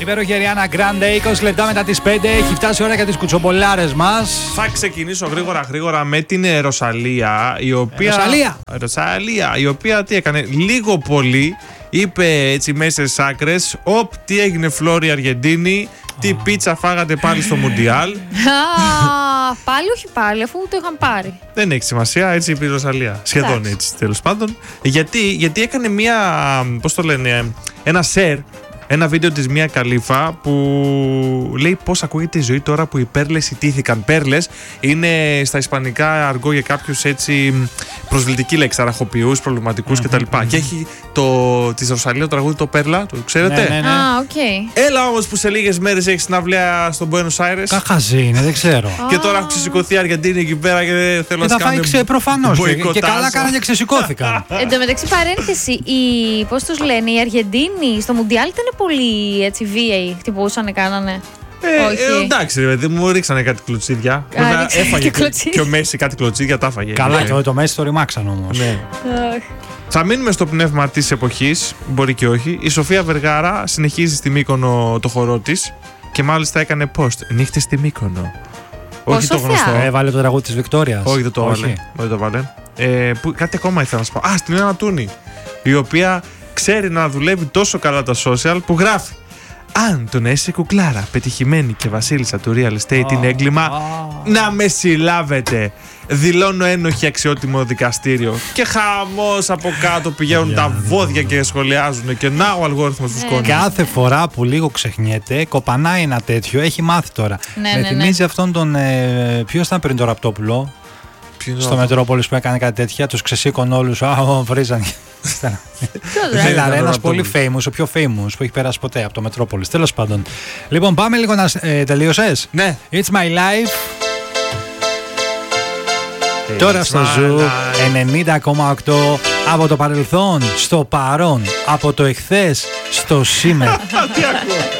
υπέροχη Ariana Grande, 20 λεπτά μετά τις 5. Έχει φτάσει η ώρα για τις κουτσομπολάρες μας. Θα ξεκινήσω γρήγορα με την Ρωσαλία, η οποία. Ρωσαλία, η οποία τι έκανε, λίγο πολύ είπε έτσι μέσα στις άκρες, τι έγινε Φλόρι Αργεντίνη, τι πίτσα φάγατε πάλι στο Μουντιάλ. Πάλι, όχι πάλι, αφού το είχαν πάρει. Δεν έχει σημασία, έτσι είπε η Ρωσαλία. Σχεδόν έτσι, τέλος πάντων. Γιατί έκανε μία, πώς το λένε, ένα share, ένα βίντεο της Μία Καλίφα που λέει πώς ακούγεται η ζωή τώρα που οι πέρλες ιτήθηκαν. Πέρλες είναι στα ισπανικά αργό για κάποιους έτσι προσβλητική λέξη, αραχοποιούς, προβληματικούς κτλ. Και έχει της Ρωσαλία το τραγούδι το Πέρλα, το ξέρετε. Ναι. Έλα όμως που σε λίγες μέρες έχει συναυλία στον Buenos Aires. Καχαζή είναι, δεν ξέρω. Και τώρα έχουν ξεσηκωθεί η Αργεντίνη εκεί πέρα και θέλω να κάνουν. Τα φάει προφανώς. Και καλά κάνανε και ξεσηκώθηκαν. Εν τω μεταξύ, παρένθεση, πώς τους λένε, η Αργεντίνη στο Μουντιάλ ήταν πολύ έτσι βίαιοι, χτυπούσανε, κάνανε. Όχι. Εντάξει, ρε παιδί μου, ρίξανε κάτι κλωτσίδια. Έφαγε και ο Μέση κάτι κλωτσίδια, τα έφαγε. Καλά, και το Μέση το ρημάξαν όμως. Ναι. Θα μείνουμε στο πνεύμα της εποχής, μπορεί και όχι. Η Σοφία Βεργάρα συνεχίζει στη Μύκονο το χορό της και μάλιστα έκανε post νύχτες στη Μύκονο. Όχι το γνωστό. Έβαλε το τραγούδι της Βικτόριας. Όχι, δεν το έβαλε. Όχι το έβαλε. Κάτι ακόμα ήθελα να σου πω. Στην Έλενα Τούνη, η οποία ξέρει να δουλεύει τόσο καλά τα social που γράφει: αν το να είσαι κουκλάρα, πετυχημένη και βασίλισσα του real estate είναι έγκλημα, να με συλλάβετε. Δηλώνω ένοχη αξιότιμο δικαστήριο. Και χαμός από κάτω πηγαίνουν τα βόδια και σχολιάζουν. Και να ο αλγόριθμος του σκόνη. Κάθε φορά που λίγο ξεχνιέται, κοπανάει ένα τέτοιο. Έχει μάθει τώρα. Με θυμίζει αυτόν τον. Ποιος ήταν πριν το Ραπτόπουλο? Στο Μετρόπολης που έκανε κάτι τέτοια, τους ξεσήκωνε όλους. Βρίζαν. Ένας πολύ famous, ο πιο famous που έχει περάσει ποτέ από το Μετρόπολης. Τέλος πάντων. Λοιπόν, πάμε λίγο να. Τελείωσες? Ναι. It's my life. Τώρα στο Ζου 90,8. Από το παρελθόν στο παρόν. Από το εχθές στο σήμερα. Τι ακούω.